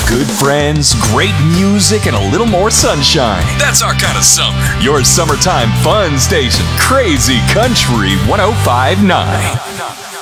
Good friends, great music, and a little more sunshine. That's our kind of summer. Your summertime fun station, Crazy Country 1059.